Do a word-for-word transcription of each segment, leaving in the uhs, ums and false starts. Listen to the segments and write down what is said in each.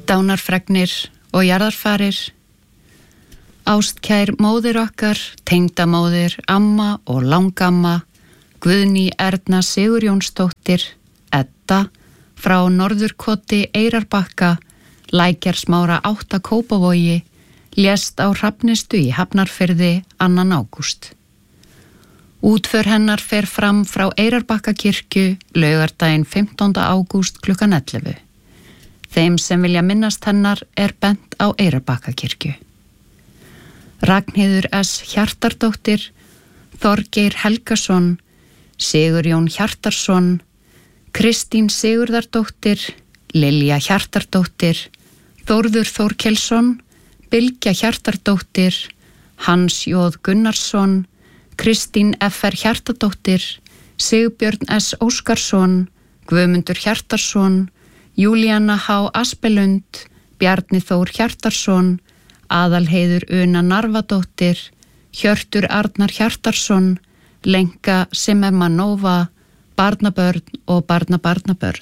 Dánarfregnir og jarðarfarir. Ástkær móðir okkar, tengdamóðir, amma og langamma, Guðný Erna Sigurjónsdóttir, Edda, frá Norðurkoti Eyrarbakka, Lækjarsmára átta Kópavogi, lést á Hrafnistu í Hafnarfirði annan ágúst. Útför hennar fer fram frá Eyrarbakkakirkju laugardaginn fimmtánda ágúst klukkan ellefu. Þeim sem vilja minnast hennar er bent á Eyrarbakkakirkju. Ragnheiður S. Hjartardóttir, Þorgeir Helgason, Sigurjón Hjartarson, Kristín Sigurðardóttir, Lilja Hjartardóttir, Þórður Þórkelsson, Bylgja Hjartardóttir, Hans Jóð Gunnarsson, Kristín F R Hjartardóttir, Sigbjörn S. Óskarsson, Guðmundur Hjartarsson, Júlíana H. Aspelund, Bjarni Þór Hjartarsson, Aðalheiður Una Narvadóttir, Hjörtur Arnar Hjartarsson, Lenka Simemanova, barnabörn og barnabarnabörn.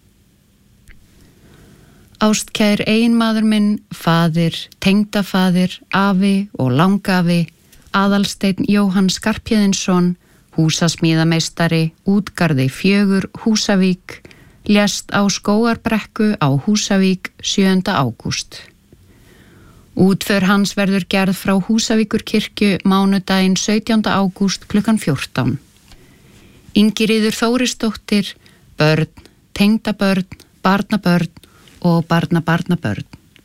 Ástkær eiginmaður minn, faðir, tengdafaðir, afi og langafi, Aðalsteinn Jóhann Skarphéðinsson, húsasmíðameistari, útgarði fjögur, Húsavík, lést á Skógarbrekku á Húsavík sjöunda ágúst. Útför hans verður gerð frá Húsavíkurkirkju mánudaginn sautjánda ágúst klukkan fjórtán. Ingiríður Þórisdóttir, börn, tengdabörn, barnabörn og barnabarnabörn.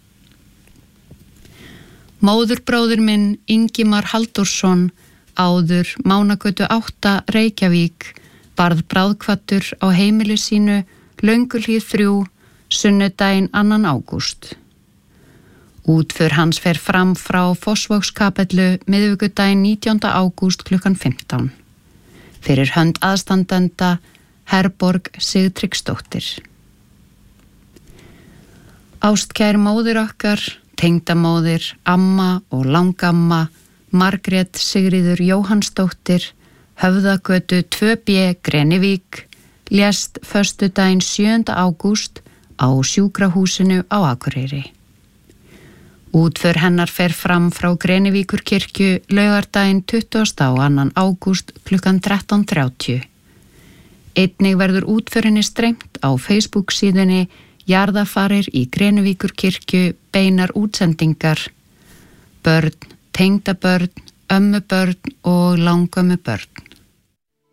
Móðurbróðir minn Ingimar Halldórsson, áður Mánagötu átta Reykjavík, varð bráðkvaddur á heimili sínu Lönguhlíð þrjú, sunnudaginn annan ágúst. Útför hans fer fram frá Fossvogskapellu miðvikudaginn nítjánda ágúst klukkan fimmtán. Fyrir hönd aðstandenda Herborg Sigtryggsdóttir. Ástkær móðir okkar, tengdamóðir, amma og langamma, Margrét Sigríður Jóhannsdóttir, Höfðagötu tvö B Grenivík, lést föstudaginn sjöunda ágúst á sjúkrahúsinu á Akureyri. Útför hennar fer fram frá Grenivíkurkirkju laugardaginn tuttugasta og annan ágúst klukkan þrettán þrjátíu. Einnig verður útförinni streymt á Facebook síðunni Jarðarfarir í Grenivíkurkirkju beinar útsendingar, börn, tengdabörn, ömmubörn og langömmubörn.